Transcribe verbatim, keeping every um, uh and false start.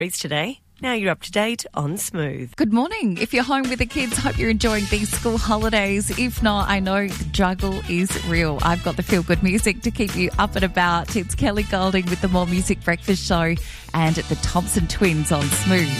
Today. Now you're up to date on Smooth. Good morning. If you're home with the kids, hope you're enjoying these school holidays. If not, I know the juggle is real. I've got the feel-good music to keep you up and about. It's Kelly Golding with the More Music Breakfast Show and the Thompson Twins on Smooth.